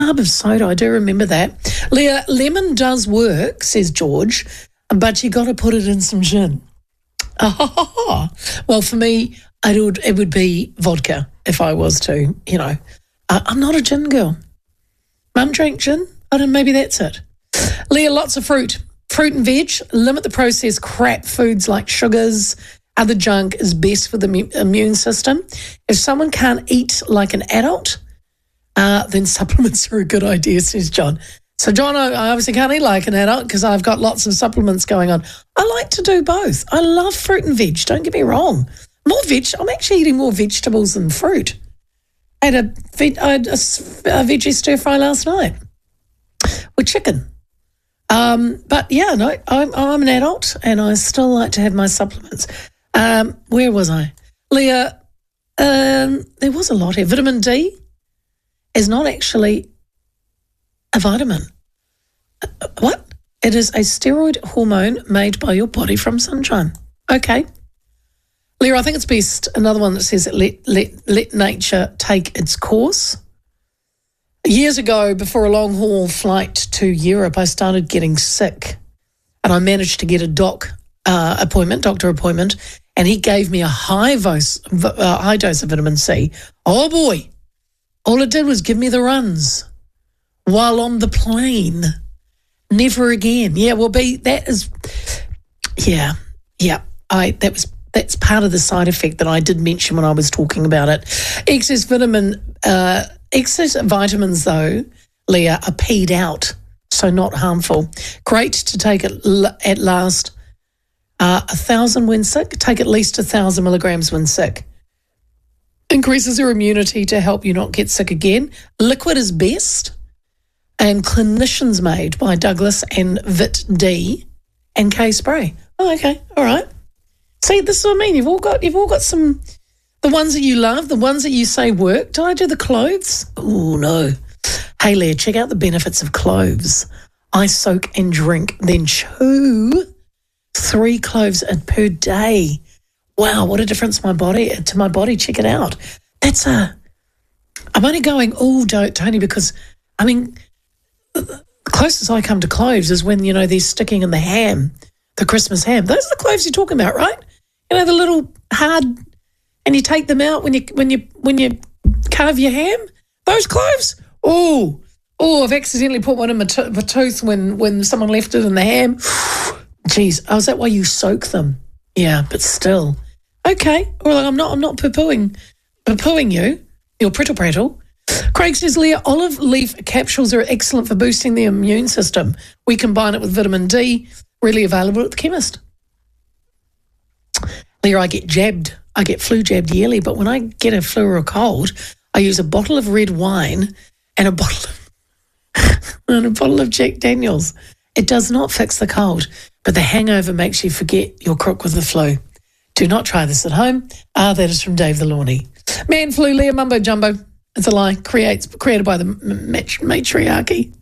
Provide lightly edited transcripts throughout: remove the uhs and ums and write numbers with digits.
Carb of soda, I do remember that. Leah, lemon does work, says George, but you got to put it in some gin. Oh, well, for me, it would be vodka if I was to, I'm not a gin girl. Mum drank gin. I don't know, maybe that's it. Leah, lots of fruit. Fruit and veg. Limit the processed crap foods like sugars. Other junk is best for the immune system. If someone can't eat like an adult, then supplements are a good idea, says John. So, John, I obviously can't eat like an adult because I've got lots of supplements going on. I like to do both. I love fruit and veg, don't get me wrong. More veg. I'm actually eating more vegetables than fruit. I had a veggie stir fry last night with chicken. But, yeah, no, I'm an adult and I still like to have my supplements. Where was I? Leah, there was a lot here. Vitamin D is not actually a vitamin. What? It is a steroid hormone made by your body from sunshine. Okay. Leah, I think it's best. Another one that says let nature take its course. Years ago, before a long-haul flight to Europe, I started getting sick and I managed to get a doctor appointment, and he gave me a high dose of vitamin C. Oh, boy. All it did was give me the runs while on the plane. Never again. Yeah, that's part of the side effect that I did mention when I was talking about it. Excess vitamins, though, Leah, are peed out, so not harmful. Great to take at last 1,000 when sick. Take at least 1,000 milligrams when sick. Increases your immunity to help you not get sick again. Liquid is best. And Clinicians Made by Douglas and Vit D and K Spray. Oh, okay, all right. See, this is what I mean. You've all got some, the ones that you love, the ones that you say work. Did I do the cloves? Oh, no. Hey, Leah, check out the benefits of cloves. I soak and drink, then chew 3 cloves per day. Wow, what a difference to my body. Check it out. I'm only going, Tony, because, the closest I come to cloves is when, they're sticking in the ham, the Christmas ham. Those are the cloves you're talking about, right? The little hard, and you take them out when you carve your ham. Those cloves? Oh, I've accidentally put one in my tooth when someone left it in the ham. Geez, is that why you soak them? Yeah, but still. Okay, well, I'm not poo-pooing you. You're prittle. Craig says, Leah, olive leaf capsules are excellent for boosting the immune system. We combine it with vitamin D, readily available at the chemist. Leah, I get flu jabbed yearly, but when I get a flu or a cold, I use a bottle of red wine and a bottle of Jack Daniels. It does not fix the cold, but the hangover makes you forget you're crook with the flu. Do not try this at home. That is from Dave the Lawney. Man flu, Leah, mumbo jumbo. It's a lie. Created by the matriarchy.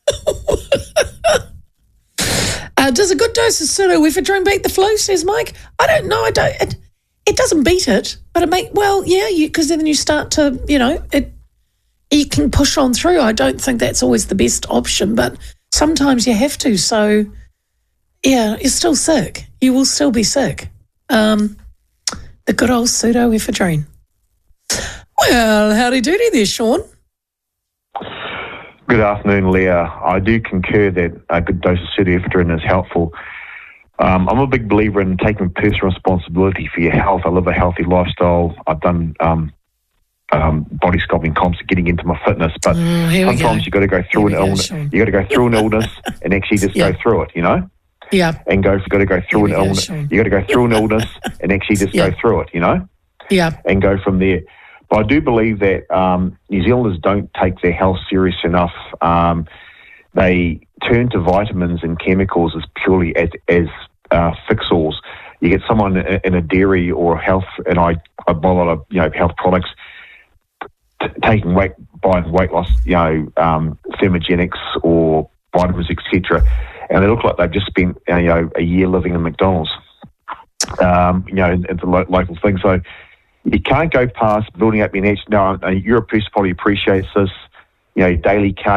Does a good dose of pseudoephedrine beat the flu, says Mike? I don't know. It doesn't beat it, but because then you start to, you can push on through. I don't think that's always the best option, but sometimes you have to. So, yeah, you're still sick. You will still be sick. The good old pseudoephedrine. Well, howdy doody there, Sean. Good afternoon, Leah. I do concur that a good dose of pseudoephedrine is helpful. I'm a big believer in taking personal responsibility for your health. I live a healthy lifestyle. I've done body sculpting comps, getting into my fitness, but sometimes you've got to go through an illness. You got to go through an illness and actually just go through it, Yeah. And got to go through an illness. You got to go through an illness and actually just go through it, Yeah. And go from there. But I do believe that New Zealanders don't take their health serious enough. They turn to vitamins and chemicals as purely as fix-alls. You get someone in a dairy or health, and I buy a lot of health products, taking buying weight loss, thermogenics or vitamins, etc., and they look like they've just spent a year living in McDonald's, it's a local thing. So you can't go past building up your next. Now, you're a person who probably appreciates this. Daily cardio.